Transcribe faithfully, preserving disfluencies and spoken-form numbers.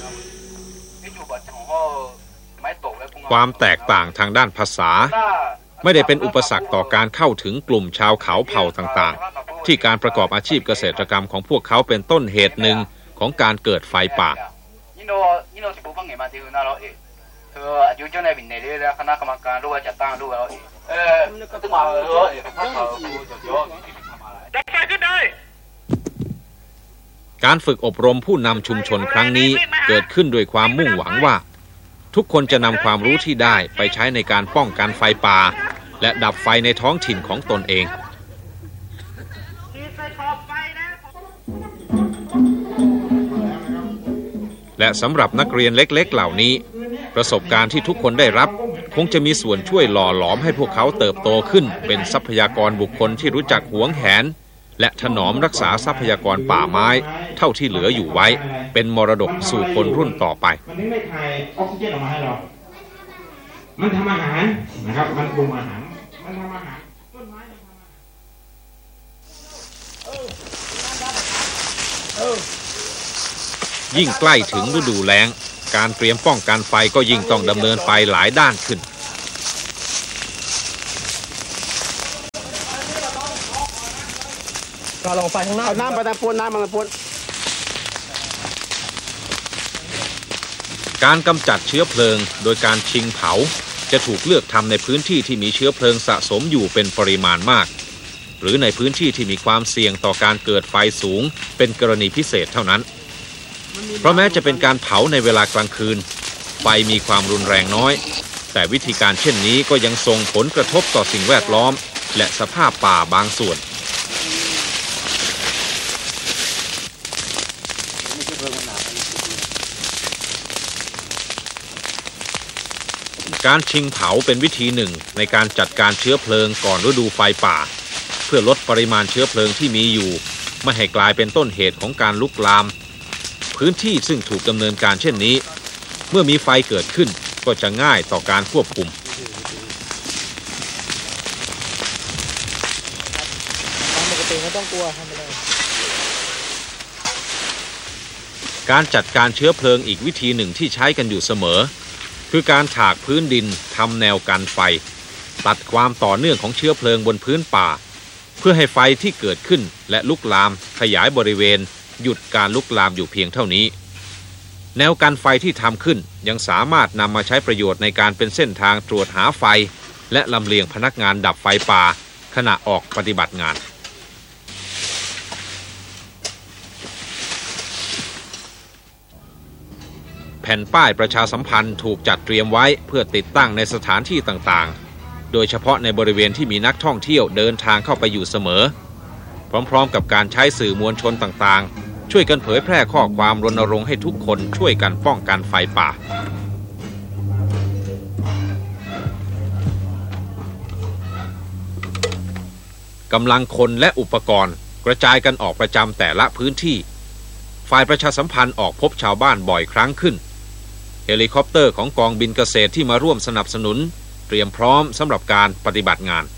ความแตกต่างทางด้านภาษาไม่ได้เป็นอุปสรรคต่อการเข้าถึงกลุ่มชาวเขาเผ่าต่างๆที่การประกอบอาชีพเกษตรกรรมของพวกเขาเป็นต้นเหตุหนึ่งของการเกิดไฟป่าการฝึกอบรมผู้นำชุมชนครั้งนี้เกิดขึ้นด้วยความมุ่งหวังว่าทุกคนจะนำความรู้ที่ได้ไปใช้ในการป้องกันไฟป่าและดับไฟในท้องถิ่นของตนเองและสำหรับนักเรียนเล็กๆเหล่านี้ประสบการณ์ที่ทุกคนได้รับคงจะมีส่วนช่วยหล่อหลอมให้พวกเขาเติบโตขึ้นเป็นทรัพยากรบุคคลที่รู้จักหวงแหนและถนอมรักษาทรัพยากรป่าไม้เท่าที่เหลืออยู่ไว้เป็นมรดกสู่คนรุ่นต่อไปมันไม่ถ่ายออกซิเจนออกมาให้เรามันทำอาหารนะครับมันปรุงอาหารมันทำอาหารต้นไม้มันทำอาหารเออยิ่งใกล้ถึงฤดูแล้งการเตรียมป้องกันไฟก็ยิ่งต้องดำเนินไปหลายด้านขึ้นก็ลงไฟข้างหน้าน้ำไปตะปูนน้ำมันตะปูนการกำจัดเชื้อเพลิงโดยการชิงเผาจะถูกเลือกทำในพื้นที่ที่มีเชื้อเพลิงสะสมอยู่เป็นปริมาณมากหรือในพื้นที่ที่มีความเสี่ยงต่อการเกิดไฟสูงเป็นกรณีพิเศษเท่านั้นเพราะแม้จะเป็นการเผาในเวลากลางคืนไฟมีความรุนแรงน้อยแต่วิธีการเช่นนี้ก็ยังส่งผลกระทบต่อสิ่งแวดล้อมและสภาพป่าบางส่วนการชิงเผาเป็นวิธีหนึ่งในการจัดการเชื้อเพลิงก่อนฤดูไฟป่าเพื่อลดปริมาณเชื้อเพลิงที่มีอยู่ไม่ให้กลายเป็นต้นเหตุของการลุกลามพื้นที่ซึ่งถูกดำเนินการเช่นนี้เมื่อมีไฟเกิดขึ้นก็จะง่ายต่อการควบคุมปกติไม่ต้องกลัวทำไปเลยการจัดการเชื้อเพลิงอีกวิธีหนึ่งที่ใช้กันอยู่เสมอคือการถากพื้นดินทำแนวกันไฟตัดความต่อเนื่องของเชื้อเพลิงบนพื้นป่าเพื่อให้ไฟที่เกิดขึ้นและลุกลามขยายบริเวณหยุดการลุกลามอยู่เพียงเท่านี้แนวกันไฟที่ทำขึ้นยังสามารถนำมาใช้ประโยชน์ในการเป็นเส้นทางตรวจหาไฟและลำเลียงพนักงานดับไฟป่าขณะออกปฏิบัติงานแผ่นป้ายประชาสัมพันธ์ถูกจัดเตรียมไว้เพื่อติดตั้งในสถานที่ต่างๆโดยเฉพาะในบริเวณที่มีนักท่องเที่ยวเดินทางเข้าไปอยู่เสมอพร้อมๆกับการใช้สื่อมวลชนต่างๆช่วยกันเผยแพร่ข้อความรณรงค์ให้ทุกคนช่วยกันป้องกันไฟป่ากำลังคนและอุปกรณ์กระจายกันออกประจำแต่ละพื้นที่ฝ่ายประชาสัมพันธ์ออกพบชาวบ้านบ่อยครั้งขึ้นเฮลิคอปเตอร์ของกองบินเกษตรที่มาร่วมสนับสนุนเตรียมพร้อมสำหรับการปฏิบัติงาน